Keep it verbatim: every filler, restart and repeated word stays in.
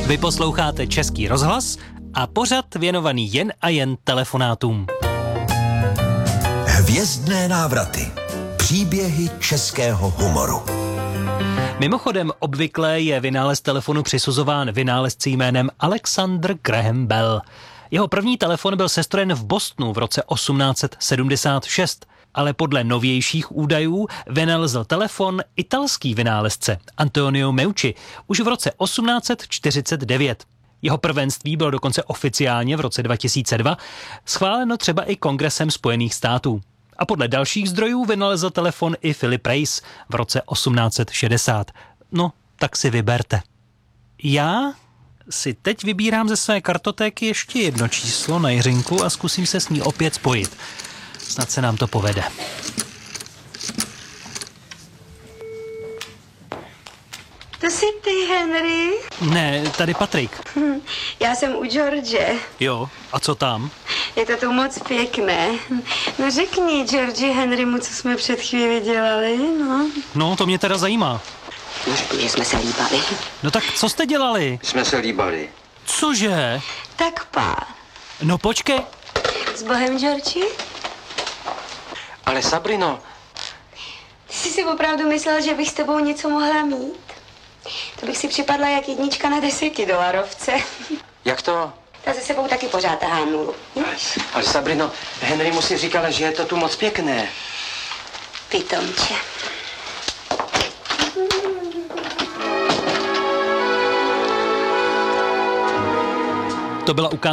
Vy posloucháte Český rozhlas a pořad věnovaný jen a jen telefonátům. Hvězdné návraty. Příběhy českého humoru. Mimochodem, obvykle je vynález telefonu přisuzován vynálezci jménem Alexander Graham Bell. Jeho první telefon byl sestrojen v Bostonu v roce osmnáct set sedmdesát šest, ale podle novějších údajů vynalezl telefon italský vynálezce Antonio Meucci už v roce osmnáct set čtyřicet devět. Jeho prvenství bylo dokonce oficiálně v roce dva tisíce dva schváleno třeba i Kongresem Spojených států. A podle dalších zdrojů vynalezl telefon i Philip Reis v roce osmnáct set šedesát. No, tak si vyberte. Já si teď vybírám ze své kartotéky ještě jedno číslo na Jiřinku a zkusím se s ní opět spojit. Snad se nám to povede. To jsi ty, Henry? Ne, tady Patrik. Hm, já jsem u George. Jo, a co tam? Je to tu moc pěkné. No řekni Georgi Henrymu, co jsme před chvíli dělali, no. No, to mě teda zajímá. No řekni, že jsme se líbali. No tak co jste dělali? Jsme se líbali. Cože? Tak pá. No počkej. S Bohem, Georgi? Ale Sabrino, Ty jsi si opravdu myslel, že bych s tebou něco mohla mít? To bych si připadla jak jednička na desetidolarovce. jak to? Ta ze sebou taky pořád tahá nulu. Ale, ale Sabrino, Henry mu si říkala, že je to tu moc pěkné. Pitomče. To byla ukázka